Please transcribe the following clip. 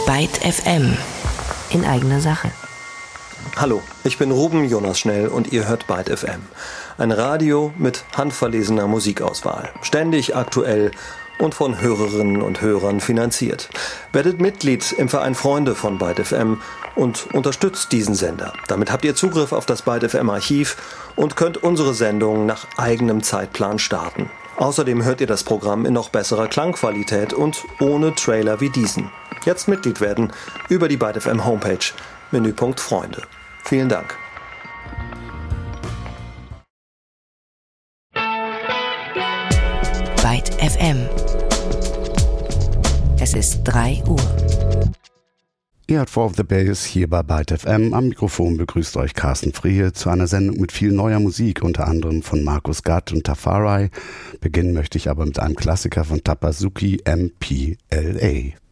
Byte FM in eigener Sache. Hallo, ich bin Ruben Jonas Schnell und ihr hört Byte FM. Ein Radio mit handverlesener Musikauswahl. Ständig aktuell und von Hörerinnen und Hörern finanziert. Werdet Mitglied im Verein Freunde von Byte FM und unterstützt diesen Sender. Damit habt ihr Zugriff auf das Byte FM Archiv und könnt unsere Sendungen nach eigenem Zeitplan starten. Außerdem hört ihr das Programm in noch besserer Klangqualität und ohne Trailer wie diesen. Jetzt Mitglied werden über die Byte FM Homepage, Menüpunkt Freunde. Vielen Dank. Byte FM. Es ist 3 Uhr. Ihr hört 4 of the Bass hier bei Byte FM. Am Mikrofon begrüßt euch Carsten Friehe zu einer Sendung mit viel neuer Musik, unter anderem von Markus Gatt und Tafari. Beginnen möchte ich aber mit einem Klassiker von Tapazuki MPLA.